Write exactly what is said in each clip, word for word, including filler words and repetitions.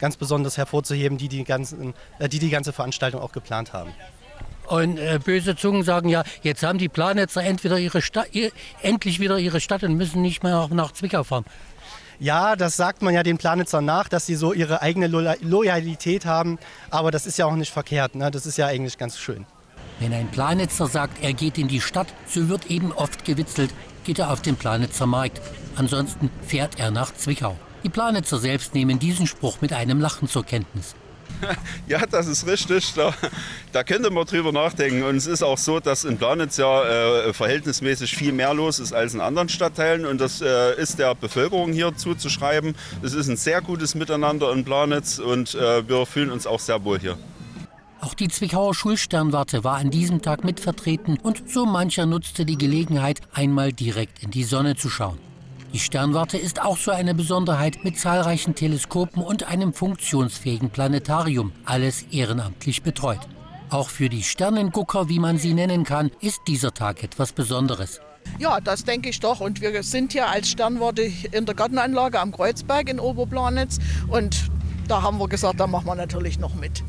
ganz besonders hervorzuheben, die die, ganzen, äh, die, die ganze Veranstaltung auch geplant haben. Und äh, böse Zungen sagen ja, jetzt haben die Planitzer entweder ihre Sta- ihr, endlich wieder ihre Stadt und müssen nicht mehr nach Zwickau fahren. Ja, das sagt man ja den Planitzern nach, dass sie so ihre eigene Lo- Loyalität haben. Aber das ist ja auch nicht verkehrt, ne? Das ist ja eigentlich ganz schön. Wenn ein Planitzer sagt, er geht in die Stadt, so wird eben oft gewitzelt, geht er auf den Planitzer Markt. Ansonsten fährt er nach Zwickau. Die Planitzer selbst nehmen diesen Spruch mit einem Lachen zur Kenntnis. Ja, das ist richtig. Da, da könnte man drüber nachdenken. Und es ist auch so, dass in Planitz ja äh, verhältnismäßig viel mehr los ist als in anderen Stadtteilen. Und das äh, ist der Bevölkerung hier zuzuschreiben. Es ist ein sehr gutes Miteinander in Planitz und äh, wir fühlen uns auch sehr wohl hier. Auch die Zwickauer Schulsternwarte war an diesem Tag mitvertreten und so mancher nutzte die Gelegenheit, einmal direkt in die Sonne zu schauen. Die Sternwarte ist auch so eine Besonderheit mit zahlreichen Teleskopen und einem funktionsfähigen Planetarium, alles ehrenamtlich betreut. Auch für die Sternengucker, wie man sie nennen kann, ist dieser Tag etwas Besonderes. Ja, das denke ich doch. Und wir sind hier als Sternwarte in der Gartenanlage am Kreuzberg in Oberplanitz. Und da haben wir gesagt, da machen wir natürlich noch mit.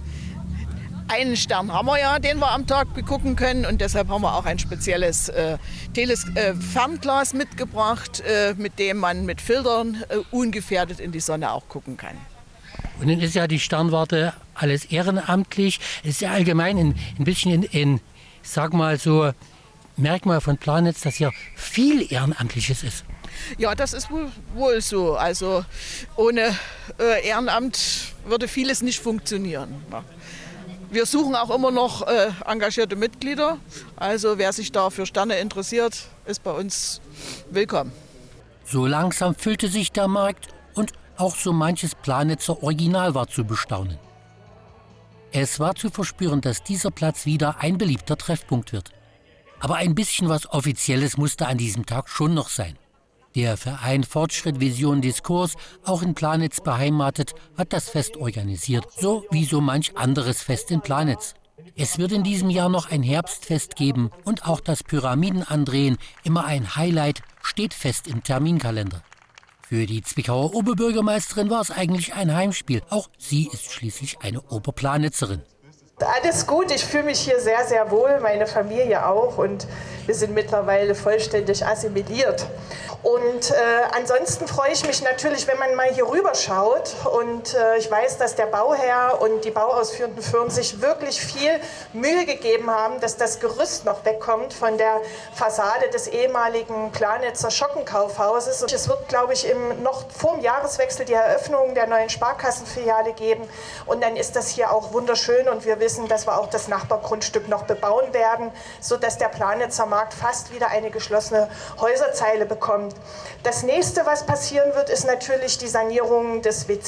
Einen Stern haben wir ja, den wir am Tag begucken können. Und deshalb haben wir auch ein spezielles äh, Teles- äh, Fernglas mitgebracht, äh, mit dem man mit Filtern äh, ungefährdet in die Sonne auch gucken kann. Und dann ist ja die Sternwarte alles ehrenamtlich. Es ist ja allgemein ein, ein bisschen in, in, sag mal so, Merkmal von Planitz, dass hier viel Ehrenamtliches ist. Ja, das ist wohl, wohl so. Also ohne äh, Ehrenamt würde vieles nicht funktionieren. Ja. Wir suchen auch immer noch äh, engagierte Mitglieder. Also wer sich da für Sterne interessiert, ist bei uns willkommen. So langsam füllte sich der Markt und auch so manches Planitzer Original war zu bestaunen. Es war zu verspüren, dass dieser Platz wieder ein beliebter Treffpunkt wird. Aber ein bisschen was Offizielles musste an diesem Tag schon noch sein. Der Verein Fortschritt Vision Diskurs, auch in Planitz beheimatet, hat das Fest organisiert, so wie so manch anderes Fest in Planitz. Es wird in diesem Jahr noch ein Herbstfest geben und auch das Pyramidenandrehen, immer ein Highlight, steht fest im Terminkalender. Für die Zwickauer Oberbürgermeisterin war es eigentlich ein Heimspiel. Auch sie ist schließlich eine Oberplanitzerin. Alles gut, ich fühle mich hier sehr, sehr wohl, meine Familie auch und wir sind mittlerweile vollständig assimiliert. Und äh, ansonsten freue ich mich natürlich, wenn man mal hier rüber schaut und äh, ich weiß, dass der Bauherr und die bauausführenden Firmen sich wirklich viel Mühe gegeben haben, dass das Gerüst noch wegkommt von der Fassade des ehemaligen Planitzer Schockenkaufhauses. Und es wird, glaube ich, im, noch vor dem Jahreswechsel die Eröffnung der neuen Sparkassenfiliale geben und dann ist das hier auch wunderschön und wir wissen, dass wir auch das Nachbargrundstück noch bebauen werden, sodass der Planitzer Markt fast wieder eine geschlossene Häuserzeile bekommt. Das nächste, was passieren wird, ist natürlich die Sanierung des W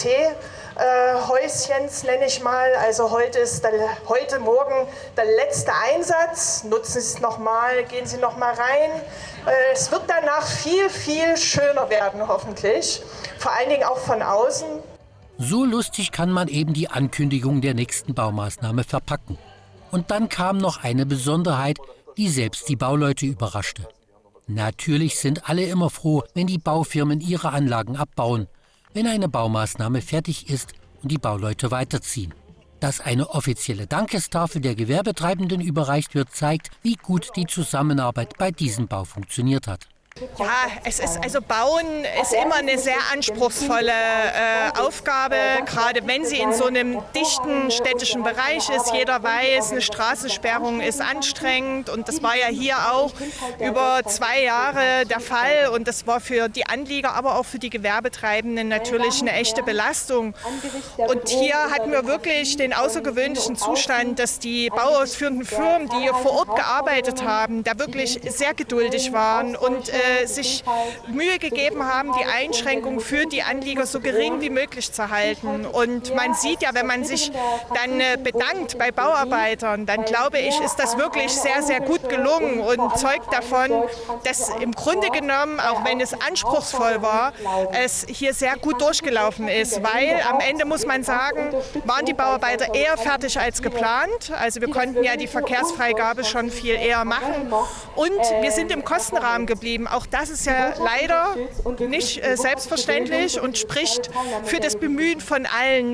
C-Häuschens, nenne ich mal. Also heute ist der, heute Morgen der letzte Einsatz. Nutzen Sie es nochmal, gehen Sie nochmal rein. Es wird danach viel, viel schöner werden, hoffentlich. Vor allen Dingen auch von außen. So lustig kann man eben die Ankündigung der nächsten Baumaßnahme verpacken. Und dann kam noch eine Besonderheit, die selbst die Bauleute überraschte. Natürlich sind alle immer froh, wenn die Baufirmen ihre Anlagen abbauen, wenn eine Baumaßnahme fertig ist und die Bauleute weiterziehen. Dass eine offizielle Dankestafel der Gewerbetreibenden überreicht wird, zeigt, wie gut die Zusammenarbeit bei diesem Bau funktioniert hat. Ja, es ist also Bauen ist immer eine sehr anspruchsvolle äh, Aufgabe, gerade wenn sie in so einem dichten städtischen Bereich ist. Jeder weiß, eine Straßensperrung ist anstrengend und das war ja hier auch über zwei Jahre der Fall und das war für die Anlieger, aber auch für die Gewerbetreibenden natürlich eine echte Belastung. Und hier hatten wir wirklich den außergewöhnlichen Zustand, dass die bauausführenden Firmen, die hier vor Ort gearbeitet haben, da wirklich sehr geduldig waren und äh, sich Mühe gegeben haben, die Einschränkungen für die Anlieger so gering wie möglich zu halten. Und man sieht ja, wenn man sich dann bedankt bei Bauarbeitern, dann glaube ich, ist das wirklich sehr, sehr gut gelungen und zeugt davon, dass im Grunde genommen, auch wenn es anspruchsvoll war, es hier sehr gut durchgelaufen ist. Weil am Ende muss man sagen, waren die Bauarbeiter eher fertig als geplant. Also wir konnten ja die Verkehrsfreigabe schon viel eher machen. Und wir sind im Kostenrahmen geblieben. Auch das ist ja leider nicht äh, selbstverständlich und spricht für das Bemühen von allen.